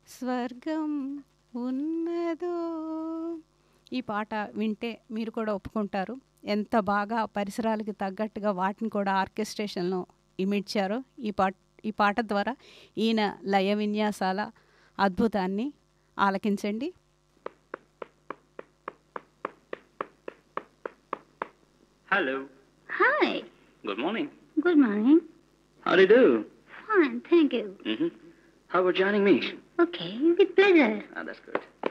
స్వర్గం ఉన్నదో. ఈ పాట వింటే మీరు కూడా ఒప్పుకుంటారు ఎంత బాగా పరిసరాలకి తగ్గట్టుగా వాటిని కూడా ఆర్కెస్ట్రేషన్లో ఇమిడ్చారో. ఈ పాట ద్వారా ఈయన లయ విన్యాసాల అద్భుతాన్ని ఆలకించండి. Hello. Hi. Good morning. Good morning. How do you do? Fine, thank you. How about joining me? Okay, with pleasure. That's good.